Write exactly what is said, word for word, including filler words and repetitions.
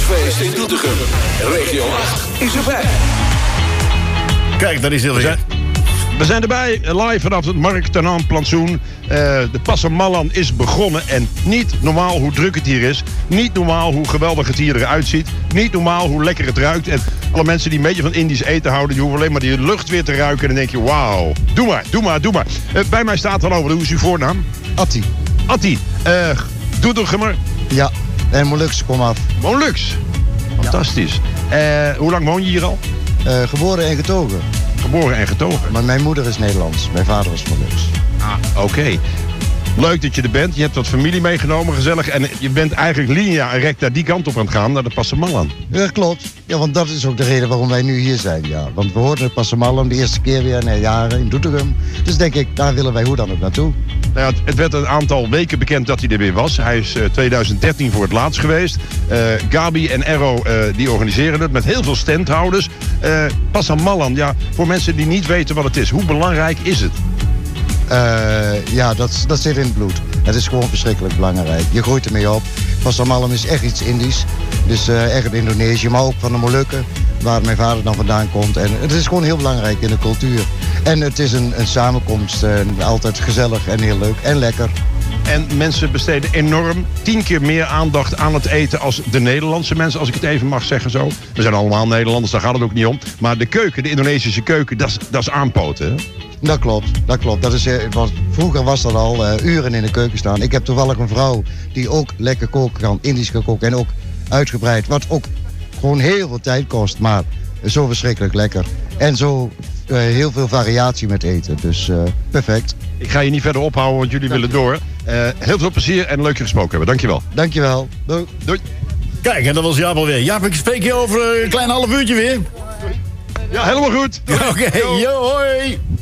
Kerstfeest in Doetinchem. Regio acht is erbij. Kijk, dat is heel weer. We zijn erbij, live vanaf het Markt ten Ham plantsoen. Uh, de Passamallan is begonnen en niet normaal hoe druk het hier is. Niet normaal hoe geweldig het hier eruit ziet. Niet normaal hoe lekker het ruikt. En alle mensen die een beetje van Indisch eten houden, die hoeven alleen maar die lucht weer te ruiken. En dan denk je, wauw, doe maar, doe maar, doe maar. Uh, bij mij staat al over, hoe is uw voornaam? Atti. Atti, uh, Doetinchemmer. Ja, en Molux, kom af. Molux, fantastisch. Ja. Uh, hoe lang woon je hier al? Uh, geboren en getogen. Geboren en getogen. Maar mijn moeder is Nederlands. Mijn vader is Molux. Ah, oké. Okay. Leuk dat je er bent. Je hebt wat familie meegenomen, gezellig. En je bent eigenlijk linea recta die kant op aan het gaan, naar de Passamallan. Ja, klopt. Ja, want dat is ook de reden waarom wij nu hier zijn. Ja. Want we hoorden de Passamallan de eerste keer weer na jaren in Doetinchem. Dus denk ik, daar willen wij hoe dan ook naartoe. Nou ja, het werd een aantal weken bekend dat hij er weer was. Hij is uh, twintig dertien voor het laatst geweest. Uh, Gabi en Erro uh, die organiseren het met heel veel standhouders. Uh, Passamallan, ja, voor mensen die niet weten wat het is. Hoe belangrijk is het? Uh, ja, dat, dat zit in het bloed. Het is gewoon verschrikkelijk belangrijk. Je groeit ermee op. Passamallan is echt iets Indisch. Dus uh, echt Indonesië, maar ook van de Molukken, waar mijn vader dan vandaan komt. En het is gewoon heel belangrijk in de cultuur. En het is een, een samenkomst. Uh, altijd gezellig en heel leuk en lekker. En mensen besteden enorm tien keer meer aandacht aan het eten als de Nederlandse mensen, als ik het even mag zeggen zo. We zijn allemaal Nederlanders, daar gaat het ook niet om. Maar de keuken, de Indonesische keuken, dat is, dat is aanpoten, hè? Dat klopt, dat klopt. Dat is, was, vroeger was dat al uh, uren in de keuken staan. Ik heb toevallig een vrouw die ook lekker koken kan, Indisch kan koken en ook uitgebreid. Wat ook gewoon heel veel tijd kost, maar zo verschrikkelijk lekker. En zo uh, heel veel variatie met eten, dus uh, perfect. Ik ga je niet verder ophouden, want jullie Dank willen door. Uh, heel veel plezier en leuk je gesproken hebben. Dankjewel. Dankjewel. Doei. Doei. Kijk, en dat was Jaap alweer. Jaap, ik spreek je over een klein half uurtje weer. Ja, helemaal goed. Oké, okay. Yo, hoi.